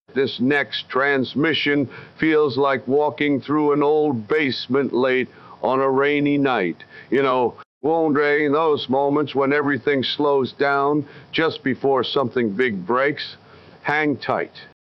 This next transmission feels like walking through an old basement late on a rainy night. Wondre, in those moments when everything slows down just before something big breaks, hang tight.